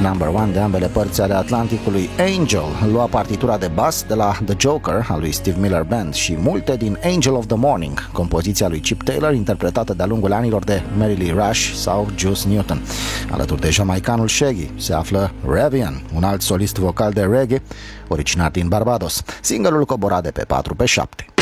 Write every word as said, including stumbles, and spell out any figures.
number one de ambele părți ale Atlanticului, Angel lua partitura de bas de la The Joker al lui Steve Miller Band și multe din Angel of the Morning, compoziția lui Chip Taylor, interpretată de-a lungul anilor de Mary Lee Rush sau Juice Newton. Alături de jamaicanul Shaggy se află Revian, un alt solist vocal de reggae, originar din Barbados. Single-ul cobora de pe patru pe șapte.